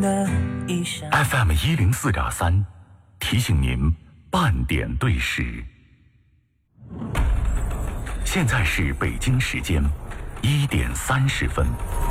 FM 104.3，提醒您半点对时。现在是北京时间1点30分。